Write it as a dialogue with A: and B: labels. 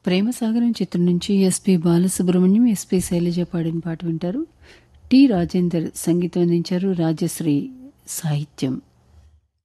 A: ప్రేమసాగరం చిత్రం నుంచి SP Balasubrahmanyam, SP Shailaja పాడిన పాట వింటారు. టి రాజేందర్ సంగీతం అందించారు. రాజశ్రీ సాహిత్యం.